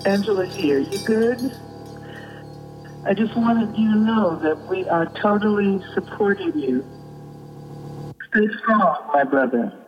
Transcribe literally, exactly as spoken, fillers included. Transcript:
Angela here. You good? I just wanted you to know that we are totally supporting you. Stay strong, my brother.